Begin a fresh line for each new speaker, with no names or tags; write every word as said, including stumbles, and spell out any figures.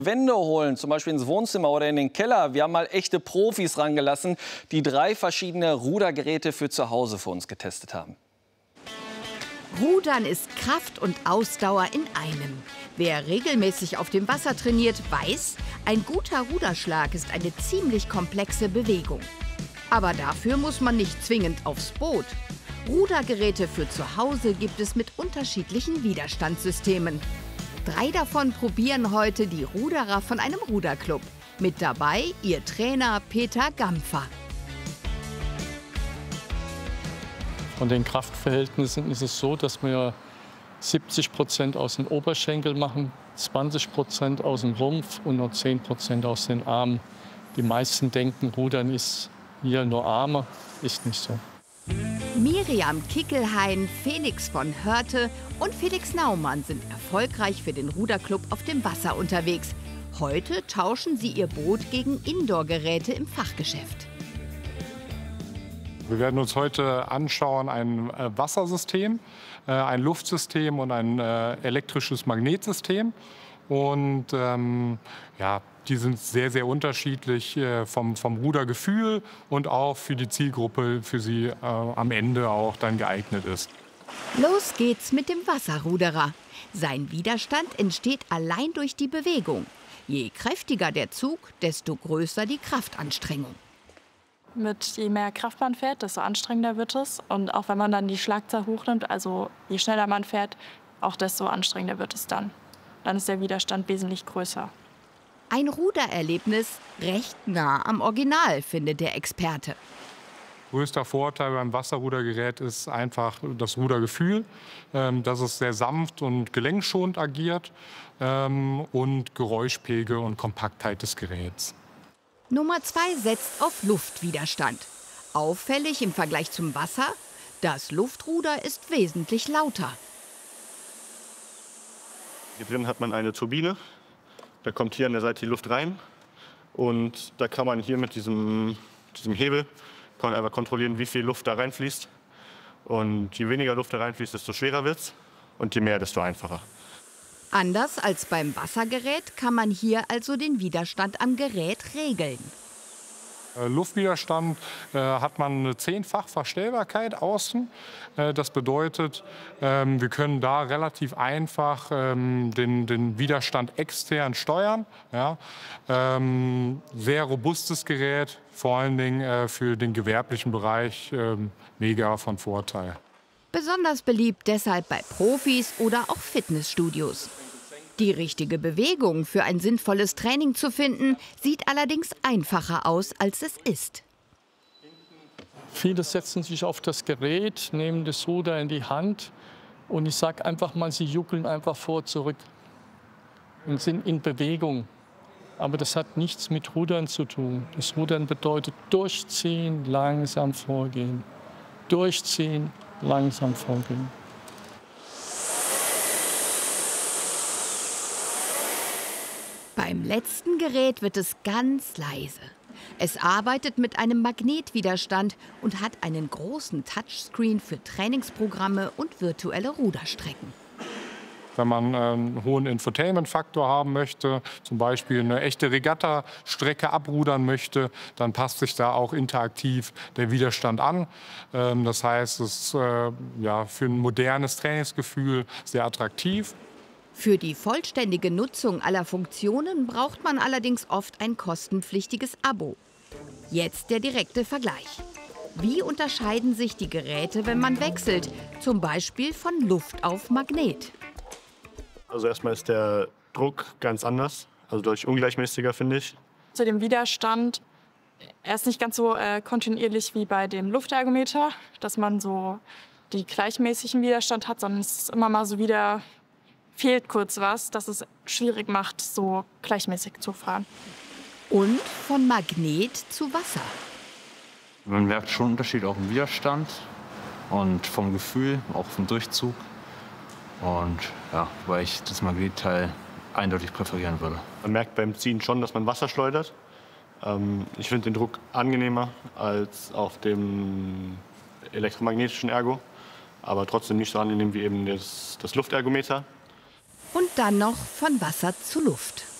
Wände holen, zum Beispiel ins Wohnzimmer oder in den Keller. Wir haben mal echte Profis rangelassen, die drei verschiedene Rudergeräte für zu Hause für uns getestet haben.
Rudern ist Kraft und Ausdauer in einem. Wer regelmäßig auf dem Wasser trainiert, weiß, ein guter Ruderschlag ist eine ziemlich komplexe Bewegung. Aber dafür muss man nicht zwingend aufs Boot. Rudergeräte für zu Hause gibt es mit unterschiedlichen Widerstandssystemen. Drei davon probieren heute die Ruderer von einem Ruderclub. Mit dabei ihr Trainer Peter Gampfer.
Von den Kraftverhältnissen ist es so, dass wir siebzig Prozent aus den Oberschenkeln machen, zwanzig Prozent aus dem Rumpf und nur zehn Prozent aus den Armen. Die meisten denken, Rudern ist hier nur Arme, ist nicht so.
Miriam Kickelhain, Felix von Hörte und Felix Naumann sind erfolgreich für den Ruderclub auf dem Wasser unterwegs. Heute tauschen sie ihr Boot gegen Indoor-Geräte im Fachgeschäft.
Wir werden uns heute anschauen ein äh, Wassersystem, äh, ein Luftsystem und ein äh, elektrisches Magnetsystem. Und ähm, ja, die sind sehr, sehr unterschiedlich äh, vom, vom Rudergefühl und auch für die Zielgruppe, für sie äh, am Ende auch dann geeignet ist.
Los geht's mit dem Wasserruderer. Sein Widerstand entsteht allein durch die Bewegung. Je kräftiger der Zug, desto größer die Kraftanstrengung.
Mit je mehr Kraft man fährt, desto anstrengender wird es. Und auch wenn man dann die Schlagzahl hochnimmt, also je schneller man fährt, auch desto anstrengender wird es dann. Dann ist der Widerstand wesentlich größer.
Ein Rudererlebnis recht nah am Original, findet der Experte.
Größter Vorteil beim Wasserrudergerät ist einfach das Rudergefühl, ähm, dass es sehr sanft und gelenkschonend agiert ähm, und Geräuschpegel und Kompaktheit des Geräts.
Nummer zwei setzt auf Luftwiderstand. Auffällig im Vergleich zum Wasser, das Luftruder ist wesentlich lauter.
Hier drin hat man eine Turbine, da kommt hier an der Seite die Luft rein und da kann man hier mit diesem, diesem Hebel kann man einfach kontrollieren, wie viel Luft da reinfließt. Und je weniger Luft da reinfließt, desto schwerer wird es und je mehr, desto einfacher.
Anders als beim Wassergerät kann man hier also den Widerstand am Gerät regeln.
Äh, Luftwiderstand äh, hat man eine zehnfach Verstellbarkeit außen. Äh, das bedeutet, ähm, wir können da relativ einfach ähm, den, den Widerstand extern steuern. Ja? Ähm, sehr robustes Gerät, vor allen Dingen äh, für den gewerblichen Bereich ähm, mega von Vorteil.
Besonders beliebt deshalb bei Profis oder auch Fitnessstudios. Die richtige Bewegung für ein sinnvolles Training zu finden, sieht allerdings einfacher aus, als es ist.
Viele setzen sich auf das Gerät, nehmen das Ruder in die Hand und ich sage einfach mal, sie juckeln einfach vor zurück und sind in Bewegung. Aber das hat nichts mit Rudern zu tun. Das Rudern bedeutet durchziehen, langsam vorgehen. Durchziehen, langsam vorgehen.
Beim letzten Gerät wird es ganz leise. Es arbeitet mit einem Magnetwiderstand und hat einen großen Touchscreen für Trainingsprogramme und virtuelle Ruderstrecken.
Wenn man einen hohen Infotainment-Faktor haben möchte, zum Beispiel eine echte Regatta-Strecke abrudern möchte, dann passt sich da auch interaktiv der Widerstand an. Das heißt, es ist ja, für ein modernes Trainingsgefühl sehr attraktiv.
Für die vollständige Nutzung aller Funktionen braucht man allerdings oft ein kostenpflichtiges Abo. Jetzt der direkte Vergleich. Wie unterscheiden sich die Geräte, wenn man wechselt, zum Beispiel von Luft auf Magnet?
Also erstmal ist der Druck ganz anders, also deutlich ungleichmäßiger, finde ich.
Zu dem Widerstand, er ist nicht ganz so äh, kontinuierlich wie bei dem Luftergometer, dass man so die gleichmäßigen Widerstand hat, sondern es ist immer mal so wieder, fehlt kurz was, dass es schwierig macht, so gleichmäßig zu fahren.
Und von Magnet zu Wasser.
Man merkt schon einen Unterschied auch im Widerstand und vom Gefühl, auch vom Durchzug. Und ja, weil ich das Magnetteil eindeutig präferieren würde.
Man merkt beim Ziehen schon, dass man Wasser schleudert. Ähm, ich finde den Druck angenehmer als auf dem elektromagnetischen Ergo, aber trotzdem nicht so angenehm wie eben das, das Luftergometer.
Und dann noch von Wasser zu Luft.